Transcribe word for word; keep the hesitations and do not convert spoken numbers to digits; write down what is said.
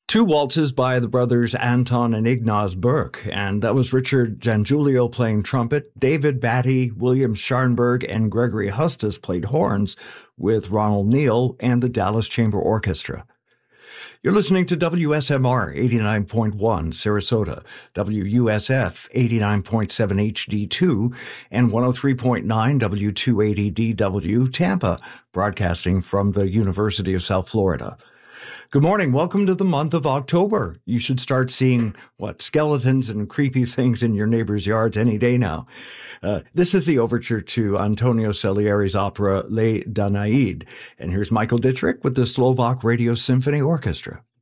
Two waltzes by the brothers Anton and Ignaz Berg, and that was Richard Jangiulio playing trumpet, David Batty, William Scharnberg, and Gregory Hustis played horns with Ronald Neal and the Dallas Chamber Orchestra. You're listening to W S M R eighty-nine point one Sarasota, W U S F eighty-nine point seven H D two, and one oh three point nine W two eighty D W Tampa, broadcasting from the University of South Florida. Good morning. Welcome to the month of October. You should start seeing, what, skeletons and creepy things in your neighbors' yards any day now. Uh, this is the overture to Antonio Salieri's opera Les Danaïdes. And here's Michael Dittrich with the Slovak Radio Symphony Orchestra.